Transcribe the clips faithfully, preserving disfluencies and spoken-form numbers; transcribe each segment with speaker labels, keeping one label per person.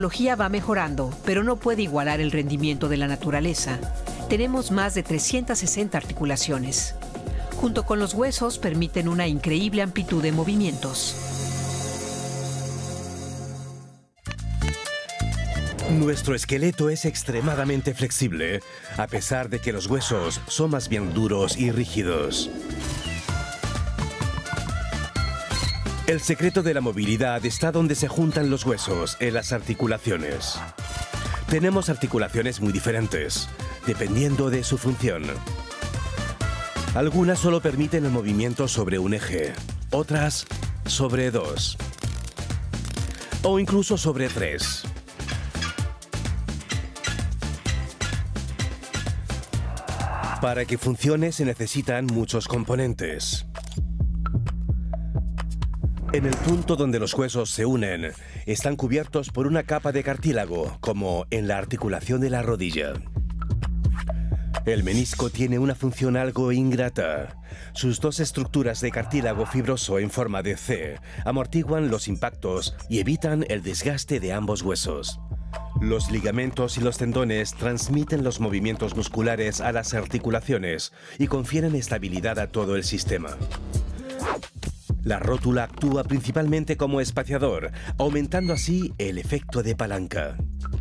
Speaker 1: La tecnología va mejorando, pero no puede igualar el rendimiento de la naturaleza. Tenemos más de trescientas sesenta articulaciones. Junto con los huesos permiten una increíble amplitud de movimientos.
Speaker 2: Nuestro esqueleto es extremadamente flexible, a pesar de que los huesos son más bien duros y rígidos. El secreto de la movilidad está donde se juntan los huesos, en las articulaciones. Tenemos articulaciones muy diferentes, dependiendo de su función. Algunas solo permiten el movimiento sobre un eje, otras sobre dos, o incluso sobre tres. Para que funcione se necesitan muchos componentes. En el punto donde los huesos se unen, están cubiertos por una capa de cartílago, como en la articulación de la rodilla. El menisco tiene una función algo ingrata. Sus dos estructuras de cartílago fibroso en forma de C amortiguan los impactos y evitan el desgaste de ambos huesos. Los ligamentos y los tendones transmiten los movimientos musculares a las articulaciones y confieren estabilidad a todo el sistema. La rótula actúa principalmente como espaciador, aumentando así el efecto de palanca.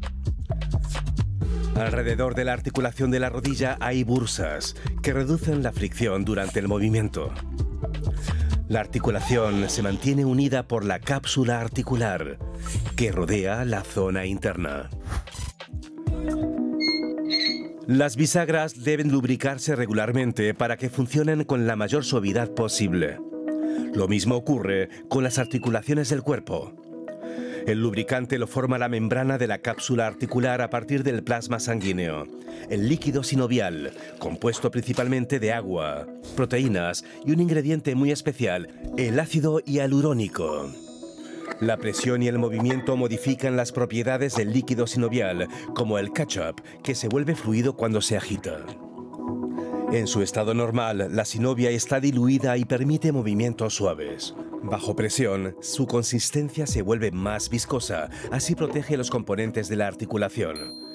Speaker 2: Alrededor de la articulación de la rodilla hay bursas que reducen la fricción durante el movimiento. La articulación se mantiene unida por la cápsula articular, que rodea la zona interna. Las bisagras deben lubricarse regularmente para que funcionen con la mayor suavidad posible. Lo mismo ocurre con las articulaciones del cuerpo. El lubricante lo forma la membrana de la cápsula articular a partir del plasma sanguíneo, el líquido sinovial, compuesto principalmente de agua, proteínas y un ingrediente muy especial, el ácido hialurónico. La presión y el movimiento modifican las propiedades del líquido sinovial, como el ketchup, que se vuelve fluido cuando se agita. En su estado normal, la sinovia está diluida y permite movimientos suaves. Bajo presión, su consistencia se vuelve más viscosa, así protege los componentes de la articulación.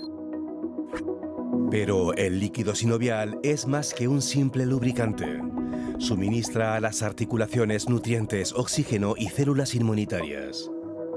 Speaker 2: Pero el líquido sinovial es más que un simple lubricante. Suministra a las articulaciones nutrientes, oxígeno y células inmunitarias.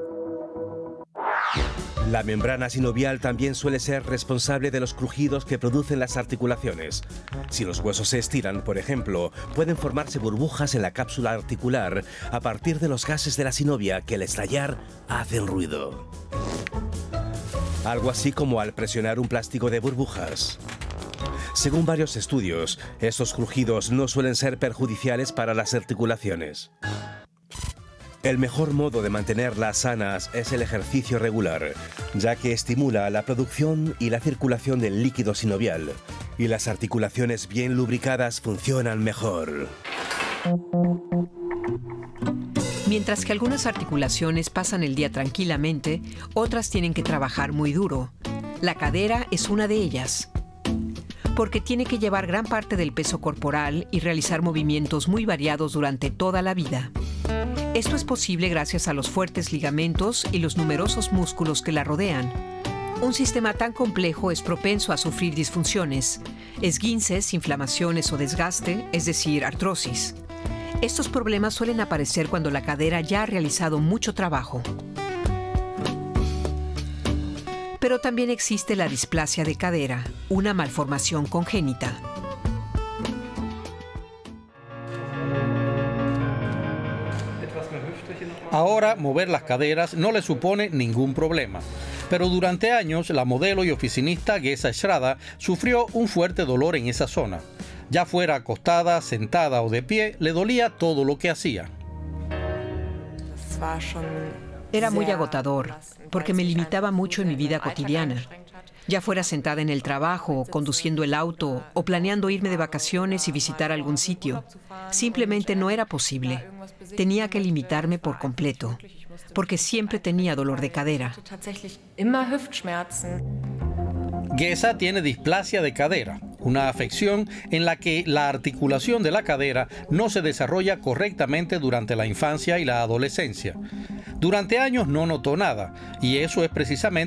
Speaker 2: La membrana sinovial también suele ser responsable de los crujidos que producen las articulaciones. Si los huesos se estiran, por ejemplo, pueden formarse burbujas en la cápsula articular a partir de los gases de la sinovia que al estallar hacen ruido. Algo así como al presionar un plástico de burbujas. Según varios estudios, estos crujidos no suelen ser perjudiciales para las articulaciones. El mejor modo de mantenerlas sanas es el ejercicio regular, ya que estimula la producción y la circulación del líquido sinovial, y las articulaciones bien lubricadas funcionan mejor.
Speaker 1: Mientras que algunas articulaciones pasan el día tranquilamente, otras tienen que trabajar muy duro. La cadera es una de ellas, porque tiene que llevar gran parte del peso corporal y realizar movimientos muy variados durante toda la vida. Esto es posible gracias a los fuertes ligamentos y los numerosos músculos que la rodean. Un sistema tan complejo es propenso a sufrir disfunciones, esguinces, inflamaciones o desgaste, es decir, artrosis. Estos problemas suelen aparecer cuando la cadera ya ha realizado mucho trabajo. Pero también existe la displasia de cadera, una malformación congénita.
Speaker 3: Ahora, mover las caderas no le supone ningún problema. Pero durante años, la modelo y oficinista Geza Estrada sufrió un fuerte dolor en esa zona. Ya fuera acostada, sentada o de pie, le dolía todo lo que hacía.
Speaker 1: Era muy agotador, porque me limitaba mucho en mi vida cotidiana. Ya fuera sentada en el trabajo, conduciendo el auto o planeando irme de vacaciones y visitar algún sitio, simplemente no era posible. Tenía que limitarme por completo, porque siempre tenía dolor de cadera.
Speaker 3: Geza tiene displasia de cadera, una afección en la que la articulación de la cadera no se desarrolla correctamente durante la infancia y la adolescencia. Durante años no notó nada, y eso es precisamente